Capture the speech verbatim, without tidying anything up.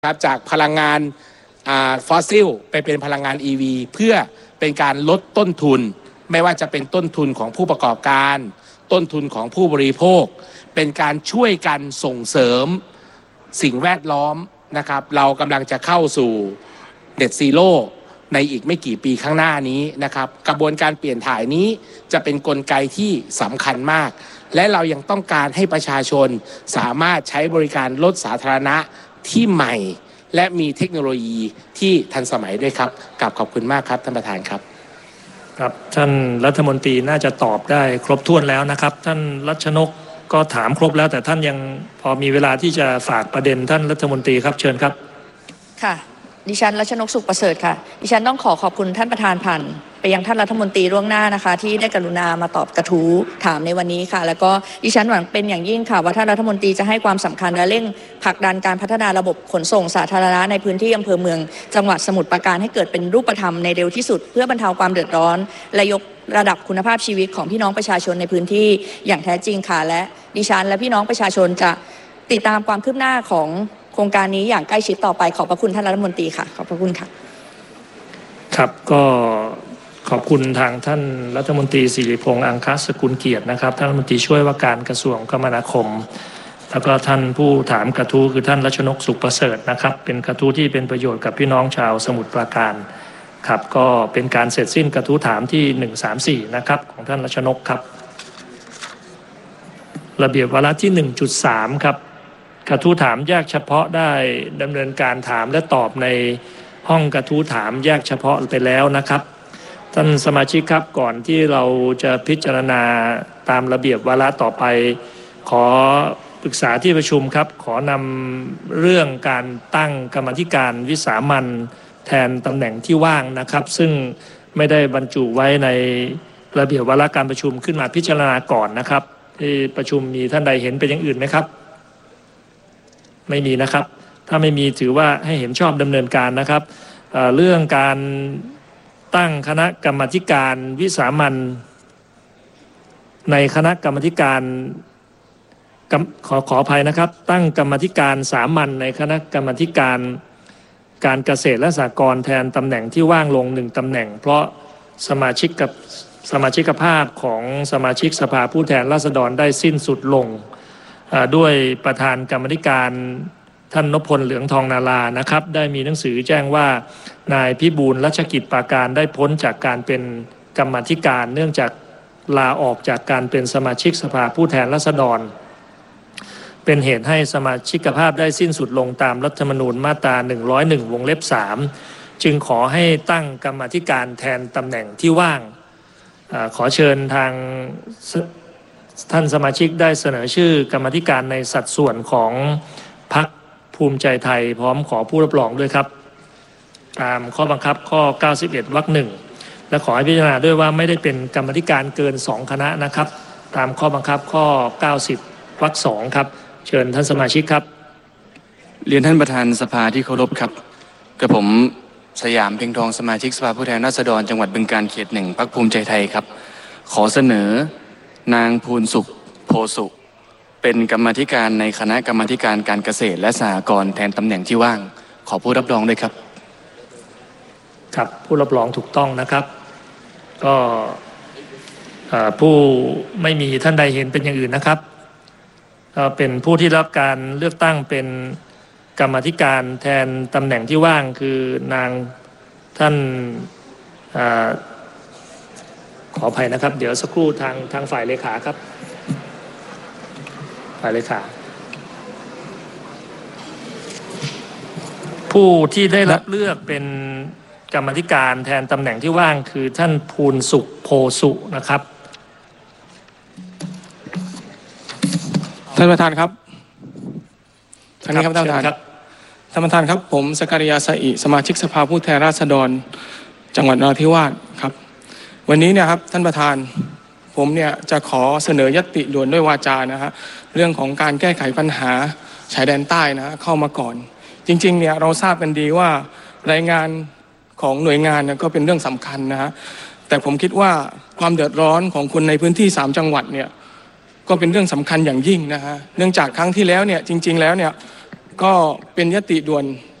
ครับจากพลังงานฟอสซิลไปเป็นพลังงาน อี วี เพื่อเป็นการลดต้นทุนไม่ว่าจะเป็นต้นทุนของผู้ประกอบการต้นทุนของผู้บริโภคเป็นการช่วยกันส่งเสริมสิ่งแวดล้อมนะครับเรากำลังจะเข้าสู่ Net Zero ในอีกไม่กี่ปีข้างหน้านี้นะครับกระบวนการเปลี่ยนถ่ายนี้จะเป็นกลไกที่สำคัญมากและเรายังต้องการให้ประชาชนสามารถใช้บริการรถสาธารณะที่ใหม่และมีเทคโนโลยีที่ทันสมัยด้วยครับกราบขอบคุณมากครับท่านประธานครับครับท่านรัฐมนตรีน่าจะตอบได้ครบถ้วนแล้วนะครับท่านรัชนกก็ถามครบแล้วแต่ท่านยังพอมีเวลาที่จะฝากประเด็นท่านรัฐมนตรีครับเชิญครับค่ะดิฉันรัชนกสุขประเสริฐค่ะดิฉันต้องขอขอบคุณท่านประธานผ่านไปยังท่านรัฐมนตรีล่วงหน้านะคะที่ได้กรุณามาตอบกระทู้ถามในวันนี้ค่ะแล้วก็ดิฉันหวังเป็นอย่างยิ่งค่ะว่าท่านรัฐมนตรีจะให้ความสำคัญและเร่งผลักดันการพัฒนาระบบขนส่งสาธารณะในพื้นที่อำเภอเมืองจังหวัดสมุทรปราการให้เกิดเป็นรูปธรรมในเร็วที่สุดเพื่อบรรเทาความเดือดร้อนและยกระดับคุณภาพชีวิตของพี่น้องประชาชนในพื้นที่อย่างแท้จริงค่ะและดิฉันและพี่น้องประชาชนจะติดตามความคืบหน้าของโครงการนี้อย่างใกล้ชิดต่อไปขอบพระคุณท่านรัฐมนตรีค่ะขอบพระคุณค่ะครับก็ขอบคุณทางท่านรัฐมนตรีสิริพงษ์อังคสกุลเกียรตินะครับท่านรัฐมนตรีช่วยว่าการกระทรวงคมนาคมแล้วก็ท่านผู้ถามกระทู้คือท่านรัชนกสุขประเสริฐนะครับเป็นกระทู้ที่เป็นประโยชน์กับพี่น้องชาวสมุทรปราการครับก็เป็นการเสร็จสิ้นกระทู้ถามที่หนึ่งสามสี่นะครับของท่านรัชนกครับระเบียบวาระที่ หนึ่งจุดสาม ครับกระทู้ถามแยกเฉพาะได้ดำเนินการถามและตอบในห้องกระทู้ถามแยกเฉพาะไปแล้วนะครับท่านสมาชิกครับก่อนที่เราจะพิจารณาตามระเบียบวาระต่อไปขอปรึกษาที่ประชุมครับขอนำเรื่องการตั้งกรรมาธิการวิสามัญแทนตำแหน่งที่ว่างนะครับซึ่งไม่ได้บรรจุไว้ในระเบียบวาระการประชุมขึ้นมาพิจารณาก่อนนะครับที่ประชุมมีท่านใดเห็นเป็นอย่างอื่นไหมครับไม่มีนะครับถ้าไม่มีถือว่าให้เห็นชอบดำเนินการนะครับเอ่อเรื่องการตั้งคณะกรรมาธิการวิสามัญในคณะกรรมาธิการขอขออภัยนะครับตั้งกรรมาธิการสามัญในคณะกรรมาธิการการเกษตรและสหกรณ์แทนตำแหน่งที่ว่างลงหนึ่งตำแหน่งเพราะสมาชิกกับสมาชิกภาพของสมาชิกสภาผู้แทนราษฎรได้สิ้นสุดลงด้วยประธานกรรมาธิการท่านนพพลเหลืองทองนารานะครับได้มีหนังสือแจ้งว่านายพิบูลรัชกิจปราการได้พ้นจากการเป็นกรรมาธิการเนื่องจากลาออกจากการเป็นสมาชิกสภาผู้แทนราษฎรเป็นเหตุให้สมาชิกภาพได้สิ้นสุดลงตามรัฐธรรมนูญมาตราหนึ่งร้อยเอ็ดวงเล็บสามจึงขอให้ตั้งกรรมาธิการแทนตำแหน่งที่ว่างขอเชิญทางท่านสมาชิกได้เสนอชื่อกรรมาธิการในสัดส่วนของพรรคภูมิใจไทยพร้อมขอผู้รับรองด้วยครับตามข้อบังคับข้อเก้าสิบเอ็ดวรรคหนึ่งและขอให้พิจารณาด้วยว่าไม่ได้เป็นกรรมาธิการเกินสองคณะนะครับตามข้อบังคับข้อเก้าสิบวรรคสองครับเชิญท่านสมาชิกครับเรียนท่านประธานสภาที่เคารพครับกระผมสยามเพ็งทองสมาชิกสภาผู้แทนราษฎรจังหวัดบึงกาฬเขตหนึ่งพรรคภูมิใจไทยครับขอเสนอนางภูลสุขโพสุเป็นกรรมาธิการในคณะกรรมาธิการการเกษตรและสหกรณ์แทนตำแหน่งที่ว่างขอผู้รับรองด้วยครับครับผู้รับรองถูกต้องนะครับก็ผู้ไม่มีท่านใดเห็นเป็นอย่างอื่นนะครับก็เป็นผู้ที่รับการเลือกตั้งเป็นกรรมาธิการแทนตำแหน่งที่ว่างคือนางท่านขออภัยนะครับเดี๋ยวสักครู่ทางทางฝ่ายเลขาครับฝ่ายเลขาผู้ที่ได้รับเลือกเป็นกรรมาธิการแทนตำแหน่งที่ว่างคือท่านภูลสุขโพสุนะครับท่านประธานครับท่านนี้ครับท่านประธานท่านประธานครับผมสการยาสอิสมาชิกสภาผู้แทนราษฎรจังหวัดนราธิวาสครับวันนี้เนี่ยครับท่านประธานผมเนี่ยจะขอเสนอยติด่วนด้วยวาจานะฮะเรื่องของการแก้ไขปัญหาชายแดนใต้นะเข้ามาก่อนจริงๆเนี่ยเราทราบกันดีว่ารายงานของหน่วยงานเนี่ยก็เป็นเรื่องสำคัญนะฮะแต่ผมคิดว่าความเดือดร้อนของคนในพื้นที่สามจังหวัดเนี่ยก็เป็นเรื่องสำคัญอย่างยิ่งนะฮะเนื่องจากครั้งที่แล้วเนี่ยจริงๆแล้วเนี่ยก็เป็นยติด่วน